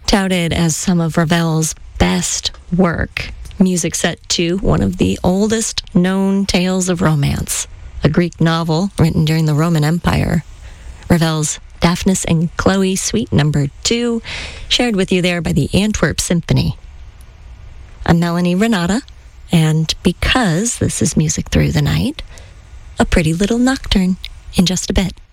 touted as some of Ravel's best work. Music set to one of the oldest known tales of romance, a Greek novel written during the Roman Empire. Ravel's Daphnis and Chloe, Suite Number 2, shared with you there by the Antwerp Symphony. I'm Melanie Renata, and because this is Music Through the Night, a pretty little nocturne in just a bit.